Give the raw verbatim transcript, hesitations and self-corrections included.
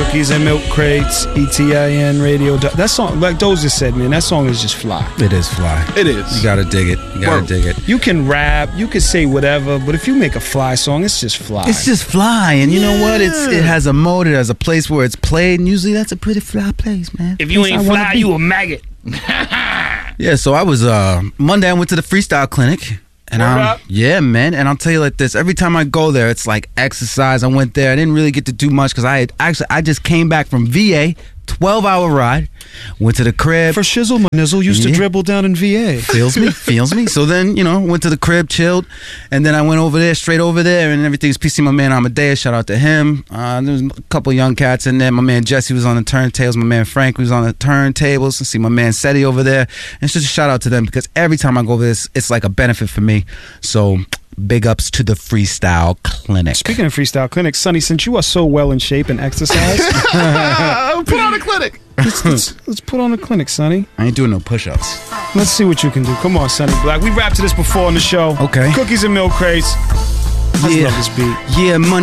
Cookies and Milk Crates, E T I N Radio. That song, like Doja said, man, that song is just fly. It is fly. It is. You gotta dig it. You gotta Word. dig it. You can rap, you can say whatever, but if you make a fly song, it's just fly. It's just fly, and you Yeah. know what? It's it has a mode, it has a place where it's played, and usually that's a pretty fly place, man. If you Place ain't I wanna fly, be. you a maggot. Yeah, so I was uh Monday I went to the freestyle clinic. And Word I'm, up. yeah, man. And I'll tell you like this: every time I go there, it's like exercise. I went there. I didn't really get to do much because I had actually I just came back from V A, twelve hour ride. Went to the crib. For shizzle, Manizzle used to Yeah. dribble down in V A. Feels me, feels me. So then, you know, went to the crib, chilled, and then I went over there, straight over there, and everything's P C. My man Amadeus, shout out to him. Uh, there was a couple young cats in there. My man Jesse was on the turntables. My man Frank was on the turntables. I see my man Seti over there. And it's just a shout out to them because every time I go over this, it's like a benefit for me. So big ups to the freestyle clinic. Speaking of freestyle clinics, Sonny, since you are so well in shape and exercise, Put on a clinic. let's, let's, let's put on a clinic, Sonny. I ain't doing no push-ups. Let's see what you can do. Come on, Sonny Black. We rapped to this before on the show. Okay. Cookies and Milk Crates. I just Yeah. love this beat. Yeah, money.